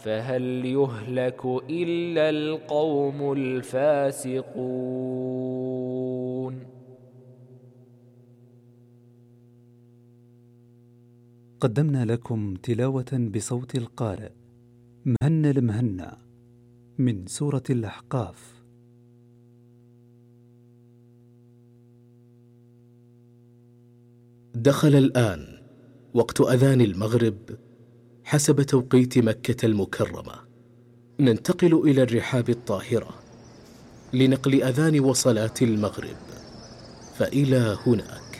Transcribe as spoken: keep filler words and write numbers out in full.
فهل يهلك إلا القوم الفاسقون. قدمنا لكم تلاوة بصوت القارئ مهنا المهنا من سورة الأحقاف. دخل الآن وقت أذان المغرب حسب توقيت مكة المكرمة. ننتقل إلى الرحاب الطاهرة لنقل أذان وصلاة المغرب، فإلى هنا